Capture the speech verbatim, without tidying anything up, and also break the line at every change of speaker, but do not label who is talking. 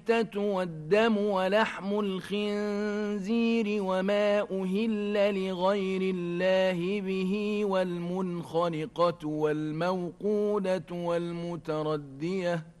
والدم ولحم الخنزير وما أهل لغير الله به والمنخنقة والموقودة والمتردية